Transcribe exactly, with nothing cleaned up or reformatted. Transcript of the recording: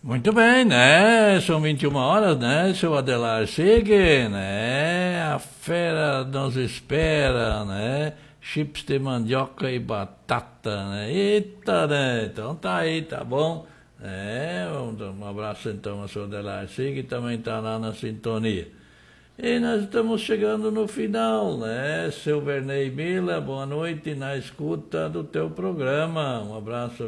Muito bem, né? São vinte e uma horas, né, seu Adelar? Sigue, né? A fera nos espera, né? Chips de mandioca e batata, né? Eita, né? Então tá aí, tá bom? É, um abraço então ao seu Adelar Sigue, que também tá lá na sintonia. E nós estamos chegando no final, né? Seu Vernei Mila, boa noite na escuta do teu programa. Um abraço.